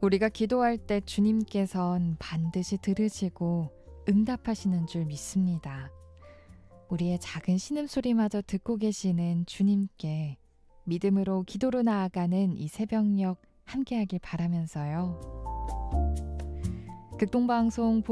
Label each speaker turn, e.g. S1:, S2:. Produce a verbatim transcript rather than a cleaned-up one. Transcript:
S1: 우리가 기도할 때 주님께선 반드시 들으시고 응답하시는 줄 믿습니다. 우리의 작은 신음소리마저 듣고 계시는 주님께 믿음으로 기도로 나아가는 이 새벽녘 함께하길 바라면서요. 극동방송